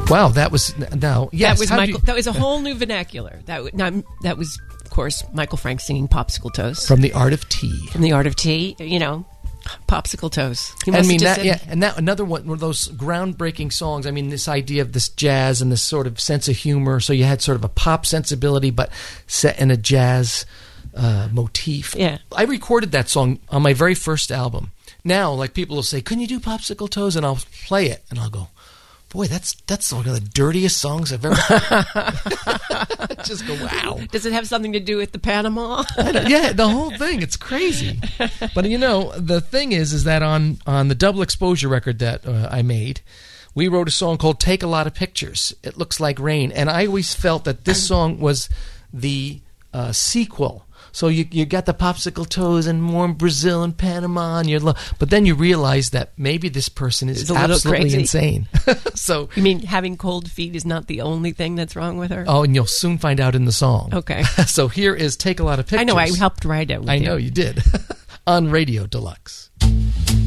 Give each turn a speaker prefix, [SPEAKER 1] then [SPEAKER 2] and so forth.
[SPEAKER 1] Wow, that was now. Yes,
[SPEAKER 2] That was Michael. That was a whole new vernacular. That was, of course, Michael Frank singing "Popsicle Toes"
[SPEAKER 1] from The Art of Tea.
[SPEAKER 2] From The Art of Tea, popsicle toes.
[SPEAKER 1] And that another one of those groundbreaking songs. I mean, this idea of this jazz and this sort of sense of humor. So you had sort of a pop sensibility, but set in a jazz motif.
[SPEAKER 2] Yeah,
[SPEAKER 1] I recorded that song on my very first album. Now, like people will say, "Can you do Popsicle Toes?" And I'll play it, and I'll go, "Boy, that's one of the dirtiest songs I've ever heard." Just go, wow.
[SPEAKER 2] Does it have something to do with the Panama?
[SPEAKER 1] Yeah, the whole thing. It's crazy. But, the thing is that on the Double Exposure record that I made, we wrote a song called Take a Lot of Pictures. It Looks Like Rain. And I always felt that this song was the sequel. So you got the Popsicle Toes and warm Brazil and Panama, and but then you realize that maybe this person is absolutely insane. So
[SPEAKER 2] you mean having cold feet is not the only thing that's wrong with her?
[SPEAKER 1] Oh, and you'll soon find out in the song.
[SPEAKER 2] Okay.
[SPEAKER 1] So here is Take a Lot of Pictures.
[SPEAKER 2] I know, I helped write it.
[SPEAKER 1] I know you did. On Radio Deluxe.